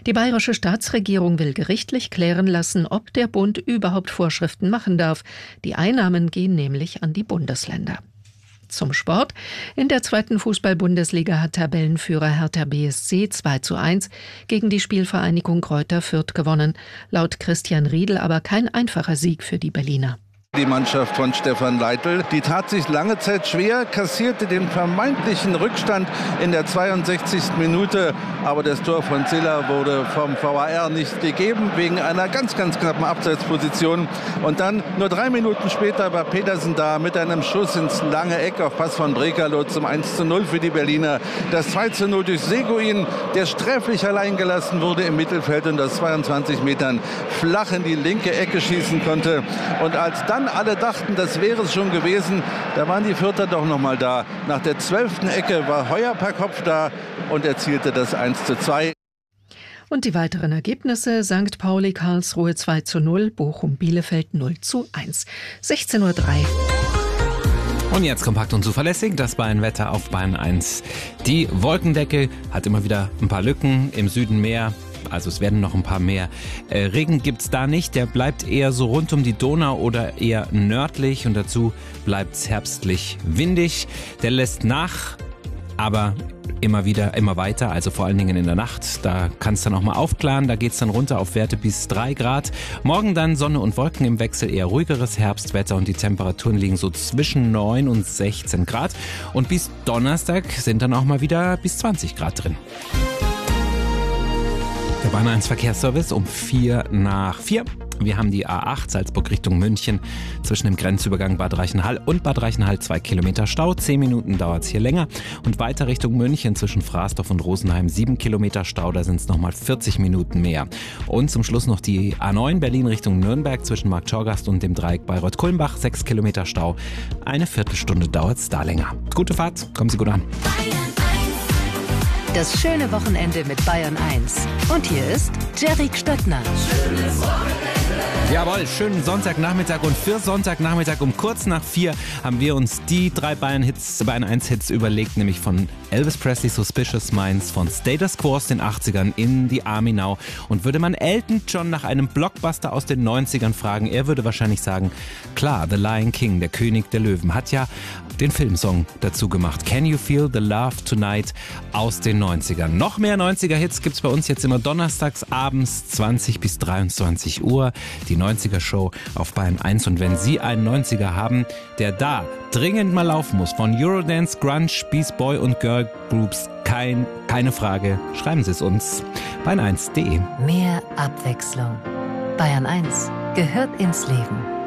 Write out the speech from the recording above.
Die bayerische Staatsregierung will gerichtlich klären lassen, ob der Bund überhaupt Vorschriften machen darf. Die Einnahmen gehen nämlich an die Bundesländer. Zum Sport. In der 2. Fußball-Bundesliga hat Tabellenführer Hertha BSC 2:1 gegen die Spielvereinigung Greuther Fürth gewonnen. Laut Christian Riedl aber kein einfacher Sieg für die Berliner. Die Mannschaft von Stefan Leitl, die tat sich lange Zeit schwer, kassierte den vermeintlichen Rückstand in der 62. Minute. Aber das Tor von Ziller wurde vom VAR nicht gegeben, wegen einer ganz knappen Abseitsposition. Und dann, nur 3 Minuten später, war Petersen da mit einem Schuss ins lange Eck auf Pass von Brekalo zum 1:0 für die Berliner. Das 2:0 durch Seguin, der sträflich allein gelassen wurde im Mittelfeld und aus 22 Metern flach in die linke Ecke schießen konnte. Und als dann alle dachten, das wäre es schon gewesen, da waren die Fürther doch noch mal da. Nach der 12. Ecke war Heuer per Kopf da und erzielte das 1:2. Und die weiteren Ergebnisse: St. Pauli Karlsruhe 2:0, Bochum Bielefeld 0:1. 16:03 Uhr. Und jetzt kompakt und zuverlässig das Bayern-Wetter auf Bayern 1. Die Wolkendecke hat immer wieder ein paar Lücken, im Süden mehr. Also es werden noch ein paar mehr. Regen gibt's da nicht, der bleibt eher so rund um die Donau oder eher nördlich und dazu bleibt's herbstlich windig. Der lässt nach, aber immer weiter, also vor allen Dingen in der Nacht. Da kann es dann auch mal aufklaren, da geht's dann runter auf Werte bis 3 Grad. Morgen dann Sonne und Wolken im Wechsel, eher ruhigeres Herbstwetter und die Temperaturen liegen so zwischen 9 und 16 Grad. Und bis Donnerstag sind dann auch mal wieder bis 20 Grad drin. Der Bayern 1 Verkehrsservice um 4:04. Wir haben die A8 Salzburg Richtung München zwischen dem Grenzübergang Bad Reichenhall und Bad Reichenhall 2 Kilometer Stau. 10 Minuten dauert es hier länger. Und weiter Richtung München zwischen Fraßdorf und Rosenheim 7 Kilometer Stau. Da sind es nochmal 40 Minuten mehr. Und zum Schluss noch die A9 Berlin Richtung Nürnberg zwischen Marktschorgast und dem Dreieck Bayreuth-Kulmbach. 6 Kilometer Stau. Eine Viertelstunde dauert es da länger. Gute Fahrt, kommen Sie gut an. Das schöne Wochenende mit Bayern 1. Und hier ist Jerry Stöckner. Schönes Wochenende. Jawohl, schönen Sonntagnachmittag und für Sonntagnachmittag um kurz nach 4 haben wir uns die 3 Bayern 1 Hits überlegt, nämlich von Elvis Presley Suspicious Minds, von Status Quo aus den 80ern in die Army Now. Und würde man Elton John nach einem Blockbuster aus den 90ern fragen, er würde wahrscheinlich sagen, klar, The Lion King, der König der Löwen, hat ja den Filmsong dazu gemacht. Can You Feel the Love Tonight aus den 90ern. Noch mehr 90er-Hits gibt's bei uns jetzt immer donnerstags abends 20 bis 23 Uhr. Die 90er-Show auf Bayern 1. Und wenn Sie einen 90er haben, der da dringend mal laufen muss, von Eurodance, Grunge, Beast Boy und Girl Groups, keine Frage, schreiben Sie es uns. Bayern1.de. Mehr Abwechslung. Bayern 1 gehört ins Leben.